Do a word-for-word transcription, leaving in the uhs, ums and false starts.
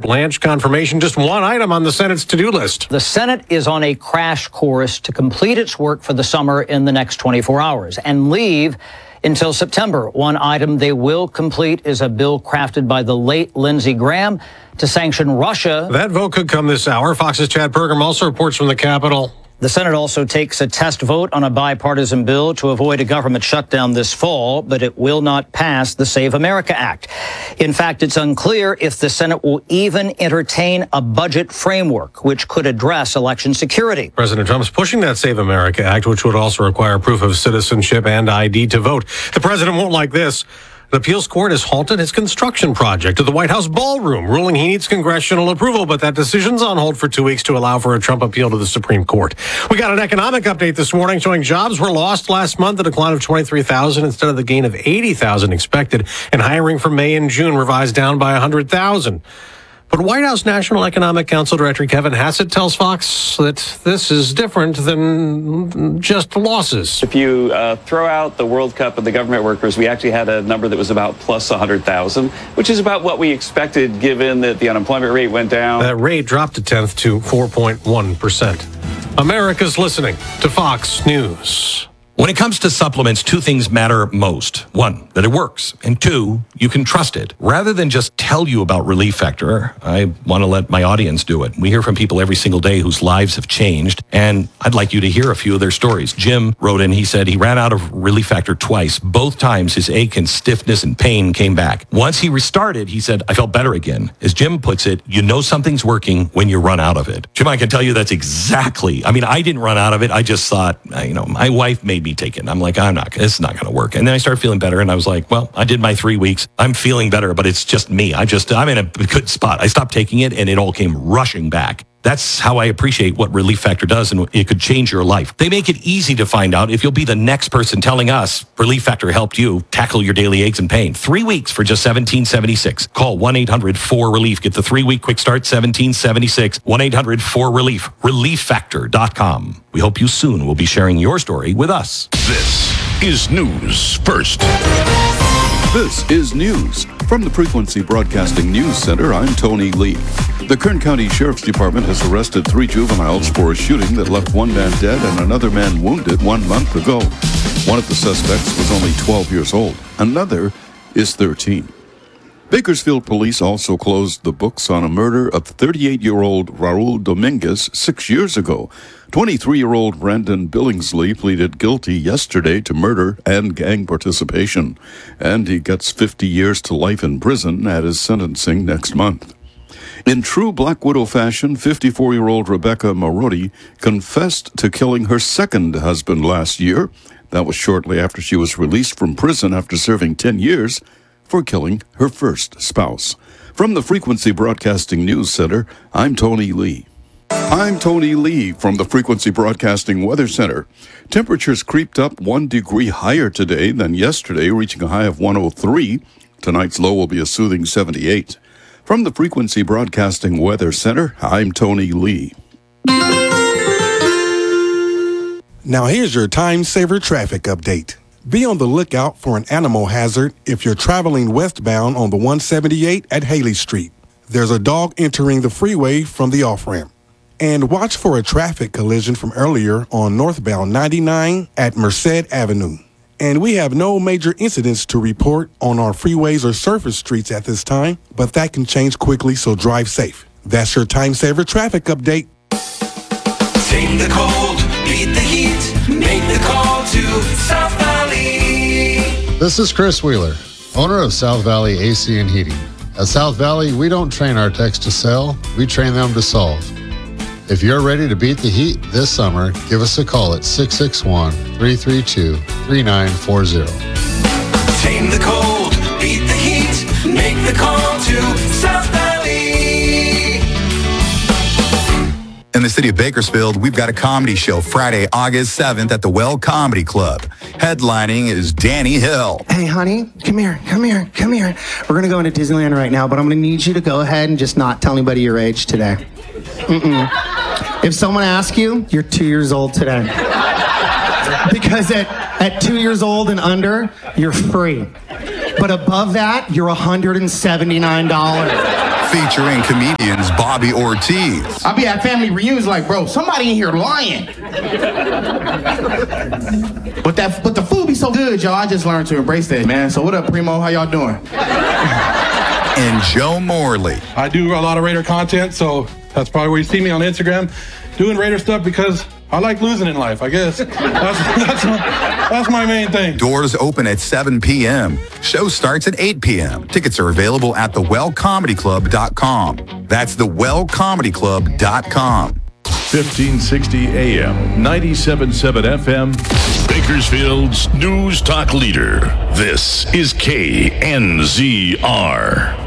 Blanche confirmation, just one item on the Senate's to-do list. The Senate is on a crash course to complete its work for the summer in the next twenty-four hours and leave until September. One item they will complete is a bill crafted by the late Lindsey Graham to sanction Russia. That vote could come this hour. Fox's Chad Pergram also reports from the Capitol. The Senate also takes a test vote on a bipartisan bill to avoid a government shutdown this fall, but it will not pass the Save America Act. In fact, it's unclear if the Senate will even entertain a budget framework, which could address election security. President Trump's pushing that Save America Act, which would also require proof of citizenship and I D to vote. The president won't like this. An appeals court has halted his construction project at the White House ballroom, ruling he needs congressional approval, but that decision's on hold for two weeks to allow for a Trump appeal to the Supreme Court. We got an economic update this morning showing jobs were lost last month, a decline of twenty-three thousand instead of the gain of eighty thousand expected, and hiring for May and June revised down by one hundred thousand. But White House National Economic Council Director Kevin Hassett tells Fox that this is different than just losses. If you uh, throw out the World Cup and the government workers, we actually had a number that was about plus one hundred thousand, which is about what we expected given that the unemployment rate went down. That rate dropped a tenth to four point one percent. America's listening to Fox News. When it comes to supplements, two things matter most. One, that it works. And two, you can trust it. Rather than just tell you about Relief Factor, I want to let my audience do it. We hear from people every single day whose lives have changed, and I'd like you to hear a few of their stories. Jim wrote in, he said he ran out of Relief Factor twice. Both times his ache and stiffness and pain came back. Once he restarted, he said, I felt better again. As Jim puts it, you know something's working when you run out of it. Jim, I can tell you that's exactly, I mean, I didn't run out of it. I just thought, you know, my wife made me take it. I'm like, I'm not, this is not going to work. And then I started feeling better, and I was like, well, I did my three weeks. I'm feeling better, but it's just me. I just, I'm in a good spot. I stopped taking it, and it all came rushing back. That's how I appreciate what Relief Factor does, and it could change your life. They make it easy to find out if you'll be the next person telling us Relief Factor helped you tackle your daily aches and pain. Three weeks for just seventeen seventy-six. Call one eight hundred four relief. Get the three-week quick start, seventeen seventy-six. one eight hundred four relief. relief factor dot com. We hope you soon will be sharing your story with us. This is News First. This is news. From the Frequency Broadcasting News Center, I'm Tony Lee. The Kern County Sheriff's Department has arrested three juveniles for a shooting that left one man dead and another man wounded one month ago. One of the suspects was only twelve years old. Another is thirteen. Bakersfield police also closed the books on a murder of thirty-eight-year-old Raul Dominguez six years ago. twenty-three-year-old Brandon Billingsley pleaded guilty yesterday to murder and gang participation, and he gets fifty years to life in prison at his sentencing next month. In true Black Widow fashion, fifty-four-year-old Rebecca Marodi confessed to killing her second husband last year. That was shortly after she was released from prison after serving ten years for killing her first spouse. From the Frequency Broadcasting News Center, I'm Tony Lee. I'm Tony Lee from the Frequency Broadcasting Weather Center. Temperatures creeped up one degree higher today than yesterday, reaching a high of one oh three. Tonight's low will be a soothing seventy-eight. From the Frequency Broadcasting Weather Center, I'm Tony Lee. Now here's your time saver traffic update. Be on the lookout for an animal hazard if you're traveling westbound on the one seventy-eight at Haley Street. There's a dog entering the freeway from the off-ramp. And watch for a traffic collision from earlier on northbound ninety-nine at Merced Avenue. And we have no major incidents to report on our freeways or surface streets at this time, but that can change quickly, so drive safe. That's your time saver traffic update. Tame the cold, beat the heat, make the call to South Valley. This is Chris Wheeler, owner of South Valley A C and Heating. At South Valley, we don't train our techs to sell, we train them to solve. If you're ready to beat the heat this summer, give us a call at six six one, three three two, three nine four zero. Tame the cold, beat the heat, make the call to South Valley. In the city of Bakersfield, we've got a comedy show Friday, August seventh at the Well Comedy Club. Headlining is Danny Hill. Hey, honey, come here, come here, come here. We're going to go into Disneyland right now, but I'm going to need you to go ahead and just not tell anybody your age today. Mm-mm. If someone asks you, you're two years old today. Because at, at two years old and under, you're free. But above that, you're one hundred seventy-nine dollars. featuring comedians Bobby Ortiz. I'll be at family reunions like, bro, somebody in here lying. But that, but the food be so good, y'all. I just learned to embrace that, man. So what up, Primo? How y'all doing? And Joe Morley. I do a lot of Raider content, so that's probably where you see me on Instagram doing Raider stuff because I like losing in life, I guess. That's, that's, my, that's my main thing. Doors open at seven p.m. Show starts at eight p.m. Tickets are available at the well comedy club dot com. That's the well comedy club dot com. fifteen sixty A M, ninety-seven point seven F M. Bakersfield's News Talk leader. This is K N Z R.